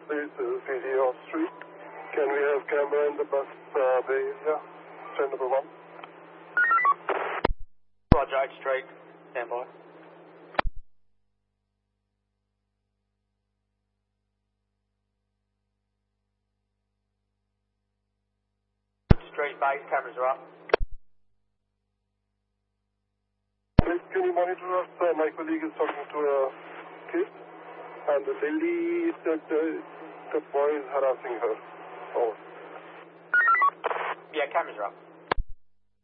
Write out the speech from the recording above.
please. This is CD off street. Can we have camera in the bus bay area? Stand number 1. Roger, 8th Street. Stand by. Street base cameras are up. Please, can you monitor us? My colleague is talking to a kid, and the lady said the boy is harassing her. Oh. Yeah, cameras are up.